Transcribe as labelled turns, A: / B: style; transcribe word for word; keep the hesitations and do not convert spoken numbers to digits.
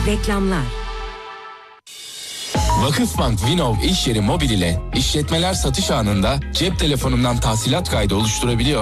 A: Reklamlar.
B: Vakıfbank Vinov iş yeri mobil ile işletmeler satış anında cep telefonundan tahsilat kaydı oluşturabiliyor